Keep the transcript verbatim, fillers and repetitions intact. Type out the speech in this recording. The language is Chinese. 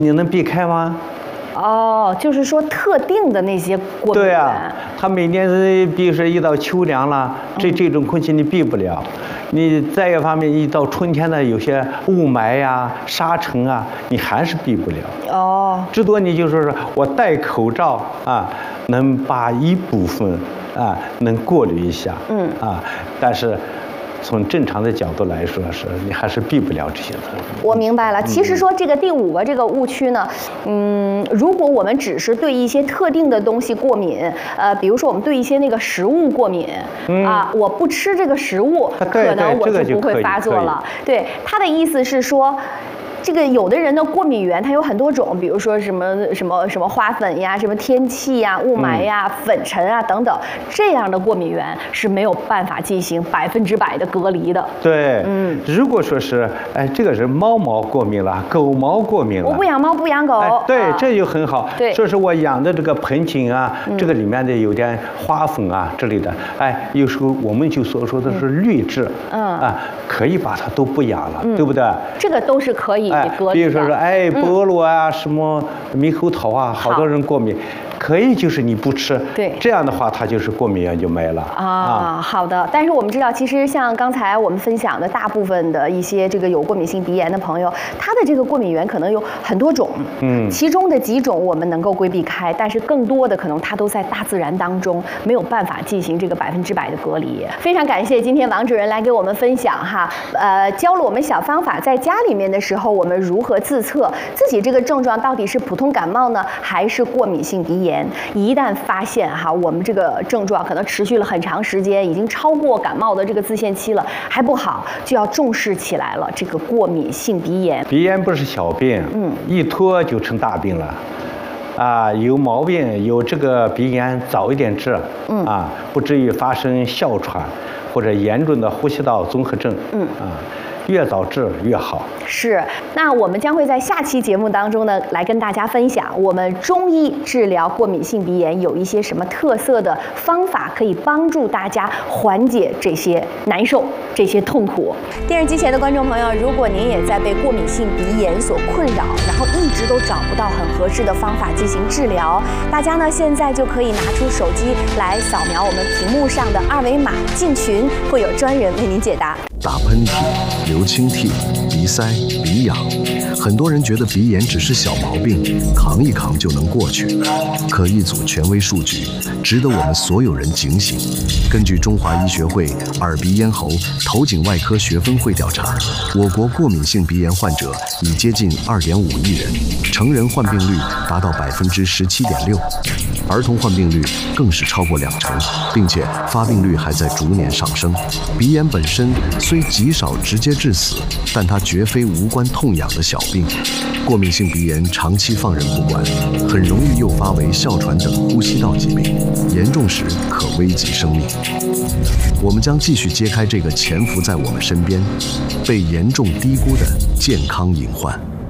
你能避开吗？ 哦，就是说特定的那些过敏源。对啊，它每年是，比如说一到秋凉了，这这种空气你避不了。你再一方面，一到春天呢，有些雾霾呀、沙尘啊，你还是避不了。 哦， 至多你就说是我戴口罩啊，能把一部分啊能过滤一下。嗯啊，但是。从正常的角度来说，是你还是避不了这些的。 我明白了。其实说这个第五个这个误区呢，嗯，如果我们只是对一些特定的东西过敏，呃，比如说我们对一些那个食物过敏，嗯、啊，我不吃这个食物，可能我就不会发作了。对，他的意思是说。这个有的人的过敏源它有很多种，比如说什么什么什么花粉呀、什么天气呀、雾霾呀、嗯、粉尘啊等等，这样的过敏源是没有办法进行百分之百的隔离的。 对，嗯，如果说是哎，这个人猫毛过敏了，狗毛过敏了， 我不养猫不养狗， 哎、对、啊，这就很好。 对， 说是我养的这个盆景啊，嗯、这个里面的有点花粉啊之类的，哎，有时候我们就所说的是滤质，嗯啊，可以把它都不养了，嗯、对不对？ 这个都是可以。 哎，比如说说，哎，菠萝啊，嗯、什么猕猴桃啊，好多人过敏，可以就是你不吃， 对， 这样的话它就是过敏源就没了啊。啊好的，但是我们知道，其实像刚才我们分享的大部分的一些这个有过敏性鼻炎的朋友，他的这个过敏源可能有很多种，嗯，其中的几种我们能够规避开，但是更多的可能它都在大自然当中，没有办法进行这个百分之百的隔离。非常感谢今天王主任来给我们分享哈，呃，教了我们小方法，在家里面的时候我们如何自测自己这个症状到底是普通感冒呢，还是过敏性鼻炎？一旦发现哈，我们这个症状可能持续了很长时间，已经超过感冒的这个自限期了，还不好，就要重视起来了。这个过敏性鼻炎， 鼻炎不是小病，嗯，一拖就成大病了。啊，有毛病，有这个鼻炎，早一点治，嗯啊，不至于发生哮喘或者严重的呼吸道综合症，嗯啊。越早治越好。 是，那我们将会在下期节目当中呢，来跟大家分享我们中医治疗过敏性鼻炎有一些什么特色的方法，可以帮助大家缓解这些难受、这些痛苦。电视机前的观众朋友，如果您也在被过敏性鼻炎所困扰，然后一直都找不到很合适的方法进行治疗，大家呢现在就可以拿出手机来扫描我们屏幕上的二维码进群，会有专人为您解答。 打喷嚏、流清涕、鼻塞、鼻痒，很多人觉得鼻炎只是小毛病，扛一扛就能过去。可一组权威数据值得我们所有人警醒。根据中华医学会耳鼻咽喉头颈外科学分会调查，我国过敏性鼻炎患者已接近二点五亿人，成人患病率达到百分之十七点六，儿童患病率更是超过两成，并且发病率还在逐年上升。鼻炎本身虽极少直接致死，但它绝非无关痛痒的小病。过敏性鼻炎长期放任不管，很容易诱发为哮喘等呼吸道疾病，严重时可危及生命。我们将继续揭开这个潜伏在我们身边、被严重低估的健康隐患。